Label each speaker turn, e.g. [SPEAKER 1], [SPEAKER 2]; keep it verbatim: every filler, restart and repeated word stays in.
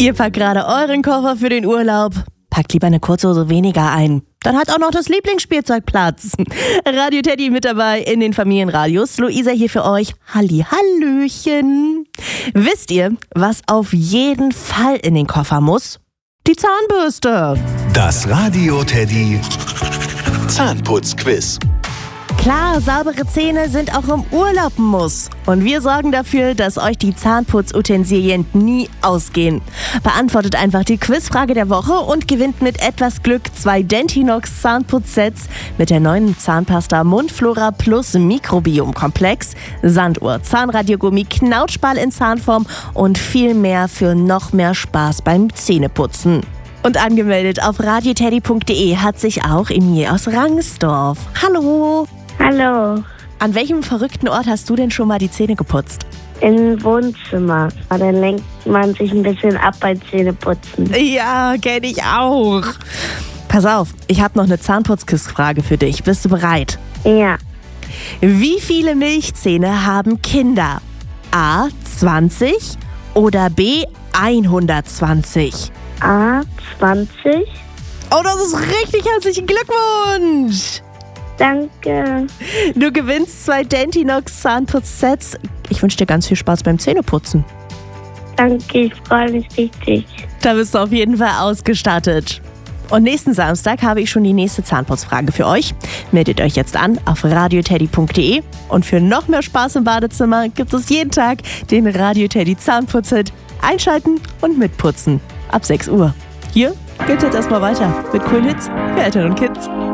[SPEAKER 1] Ihr packt gerade euren Koffer für den Urlaub. Packt lieber eine Kurzhose weniger ein. Dann hat auch noch das Lieblingsspielzeug Platz. Radio Teddy mit dabei in den Familienradios. Luisa hier für euch. Halli, hallöchen. Wisst ihr, was auf jeden Fall in den Koffer muss? Die Zahnbürste.
[SPEAKER 2] Das Radio Teddy Zahnputzquiz.
[SPEAKER 1] Klar, saubere Zähne sind auch im Urlaub ein Muss. Und wir sorgen dafür, dass euch die Zahnputzutensilien nie ausgehen. Beantwortet einfach die Quizfrage der Woche und gewinnt mit etwas Glück zwei Dentinox Zahnputzsets mit der neuen Zahnpasta Mundflora Plus Mikrobiom-Komplex, Sanduhr, Zahnradiogummi, Knautschball in Zahnform und viel mehr für noch mehr Spaß beim Zähneputzen. Und angemeldet auf radioteddy punkt de hat sich auch Emil aus Rangsdorf. Hallo!
[SPEAKER 3] Hallo,
[SPEAKER 1] An welchem verrückten Ort hast du denn schon mal die Zähne geputzt?
[SPEAKER 3] im Wohnzimmer. Dann lenkt man sich ein bisschen ab beim Zähneputzen.
[SPEAKER 1] Ja, kenne ich auch. Pass auf, ich habe noch eine Zahnputzquizfrage für dich. Bist du bereit?
[SPEAKER 3] Ja,
[SPEAKER 1] Wie viele Milchzähne haben Kinder? A. zwanzig oder B. hundertzwanzig?
[SPEAKER 3] A, zwanzig.
[SPEAKER 1] Oh, das ist richtig. Herzlichen Glückwunsch!
[SPEAKER 3] Danke.
[SPEAKER 1] Du gewinnst zwei Dentinox Zahnputzsets. Ich wünsche dir ganz viel Spaß beim Zähneputzen.
[SPEAKER 3] Danke, ich freue mich richtig.
[SPEAKER 1] Da bist du auf jeden Fall ausgestattet. Und nächsten Samstag habe ich schon die nächste Zahnputzfrage für euch. Meldet euch jetzt an auf radioteddy punkt de. Und für noch mehr Spaß im Badezimmer gibt es jeden Tag den Radio Teddy Zahnputzhit. Einschalten und mitputzen. Ab sechs Uhr. Hier geht's jetzt erstmal weiter mit coolen Hits für Eltern und Kids.